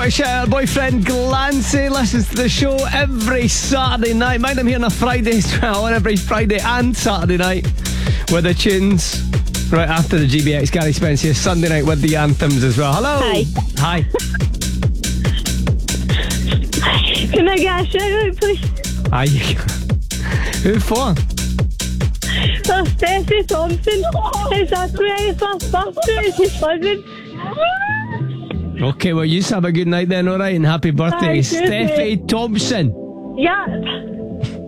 a shout out. Boyfriend Glancy listens to the show every Saturday night. Mind him here on a Friday as well, on every Friday and Saturday night with the tunes. Right after the GBX, Gary Spence here, Sunday night with the anthems as well. Hello. Hi. Can I get a shout out, please? Aye. Who for? For Steffi Thompson. It's her 21st birthday. She's buzzing. Okay, well, you have a good night then, alright? And happy birthday, Aye, good Steffi Thompson. Yeah.